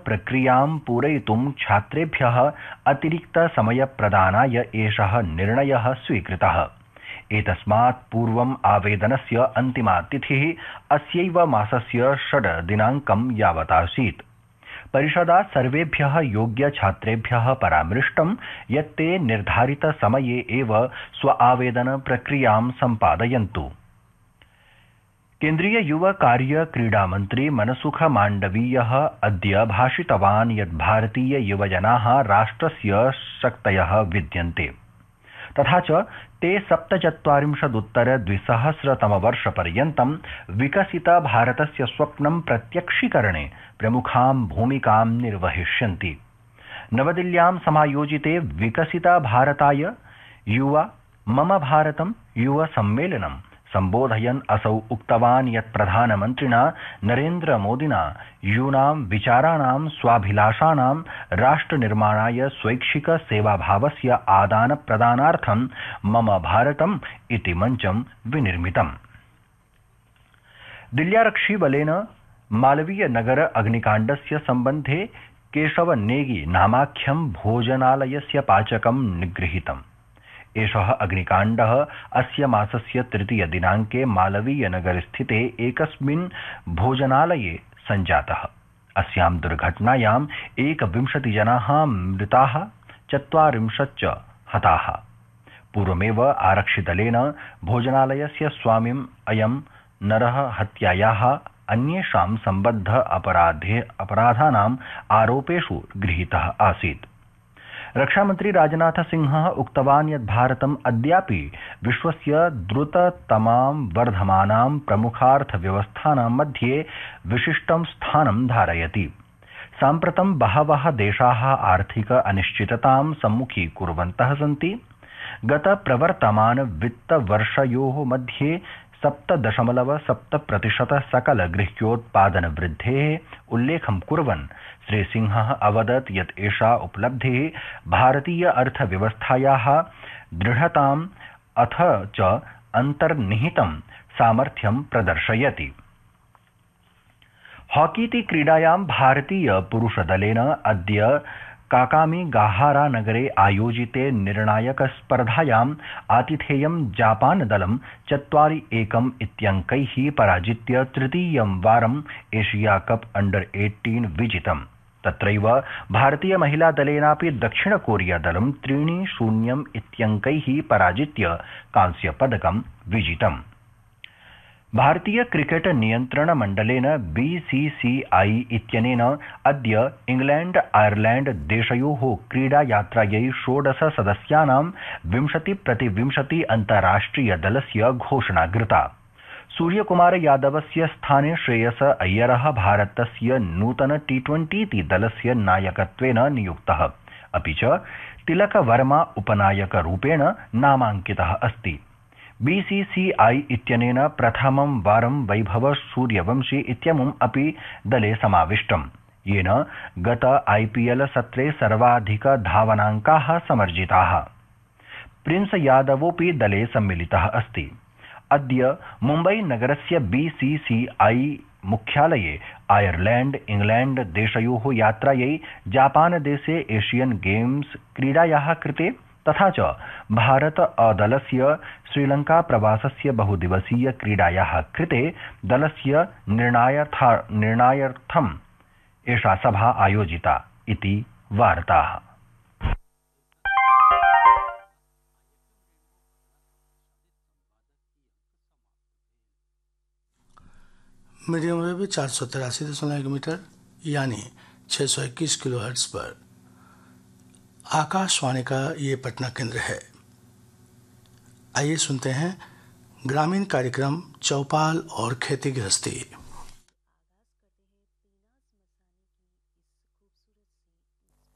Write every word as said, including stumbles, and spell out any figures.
प्रक्रियां पूरयितुं छात्रेभ्यः अतिरिक्तसमयप्रदानाय एषः निर्णयः स्वीकृतः। एतस्मात् पूर्वम् आवेदनस्य अन्तिमा तिथिः अस्यैव मासस्य षड् दिनाङ्कं यावतासीत्। परिषदा सर्वेभ्यः योग्य छात्रेभ्यः परामृष्टं यत् ते निर्धारित समये एव स्व आवेदन प्रक्रियां सम्पादयन्तु। केन्द्रीय युव कार्य क्रीडा मन्त्री मनसुख माण्डवीयः अद्य भाषितवान् यत् भारतीय युवजनाः राष्ट्रस्य शक्तयः विद्यन्ते तथा च ते सप्तचत्वारिंशदुत्तर द्विसहस्रतमवर्षपर्यन्तं विकसित भारतस्य स्वप्नं प्रत्यक्षीकरणे प्रमुखां भूमिकां निर्वहिष्यन्ति। नवदिल्ल्यां समायोजिते विकसित भारताय युवा मम भारतं युव सम्मेलनं सम्बोधयन् असौ उक्तवान् यत् प्रधानमन्त्रिणा नरेन्द्रमोदिना यूनां विचाराणां स्वाभिलाषाणां राष्ट्रनिर्माणाय स्वैच्छिक सेवाभावस्य आदान प्रदानार्थं मम भारतम् इति मञ्चं विनिर्मितम्। दिल्ल्यारक्षिबलेन मालवीय नगर अग्निकाण्डस्य सम्बन्धे केशव नेगी नामाख्यं भोजनालयस्य पाचकं निगृहीतम्। एषः अग्निकाण्डः अस्य मासस्य तृतीय दिनाङ्के मालवीय नगरस्थिते एकस्मिन् भोजनालये सञ्जातः। अस्यां दुर्घटनायाम् एकविंशतिजनाः मृताः चत्वारिंशच्च हताः। पूर्वमेव आरक्षिदलेन भोजनालयस्य स्वामिम् अयं नरः हत्यायाः अन्येषां सम्बद्ध अपराधे अपराधानाम् आरोपेषु गृहीतः आसीत्। रक्षामन्त्री राजनाथ सिंहः उक्तवान् यत् भारतम् अद्यापि विश्वस्य द्रुततमां वर्धमानां प्रमुखार्थव्यवस्थानां मध्ये विशिष्टं स्थानं धारयति। साम्प्रतं बहवः देशाः आर्थिक अनिश्चिततां सम्मुखीकुर्वन्तः सन्ति। गत प्रवर्तमान वित्तवर्षयोः मध्ये सप्त दशमलव सप्त प्रतिशत सकल गृह्योत्पादन वृद्धेः उल्लेखं कुर्वन् श्री सिंहः अवदत् यत् एषा उपलब्धिः भारतीय अर्थव्यवस्थायाः दृढताम् अथ च अन्तर्निहितं सामर्थ्यं प्रदर्शयति। हॉकीति क्रीडायां भारतीय पुरुषदलेन अद्य काकामीगाहारा नगरे आयोजिते निर्णायक स्पर्धायाम् आतिथेयं जापान दलं चत्वारि एकम् इत्यङ्कैः पराजित्य तृतीयं वारम् एशिया कप अंडर अठारह विजितम्। तत्रैव भारतीय महिला दलेनापि दक्षिण कोरिया दलं त्रीणि शून्यम् इत्यङ्कैः पराजित्य कांस्य पदकं विजितम्। भारतीय क्रिकेट नियन्त्रण मण्डलेन बीसीसीआई इत्यनेन अद्य इंग्लैंड आयरलैंड देशयोः क्रीडा यात्रायै षोडश सदस्यानां विंशति प्रति विंशति अन्ताराष्ट्रिय दलस्य घोषणा कृता। सूर्यकुमार यादवस्य स्थाने श्रेयस अय्यरः भारतस्य नूतन टी ट्वेंटी दलस्य नायकत्वेन नियुक्तः, अपि च तिलक वर्मा उपनायकरूपेण नामाङ्कितः अस्ति। बीसीसीआई इत्यनेन प्रथमं वारं वैभव सूर्यवंशी इत्यमुम् अपि दले समाविष्टम्, येन गत आईपीएल सत्रे सर्वाधिक धावनाङ्काः समर्जिताः। प्रिंस यादवोऽपि दले सम्मिलितः अस्ति। अद्य मुम्बई नगरस्य बीसीसीआई मुख्यालये आयरलैंड इंग्लैंड देशयोः यात्रायै जापान देशे एशियन गेम्स क्रीडायाः कृते तथा च भारत अदलस्य श्रीलंका प्रवासस्य बहुदिवसीय क्रीडायाः कृते दलस्य निर्णायार्थम् एषा सभा आयोजिता इति वार्ताः। मीडियम वेव चार सौ तिरासी दशमलव एक मीटर यानी छः सौ इक्कीस किलो हर्ट्ज पर आकाशवाणी का ये पटना केंद्र है। आइए सुनते हैं ग्रामीण कार्यक्रम चौपाल और खेती गृहस्थी।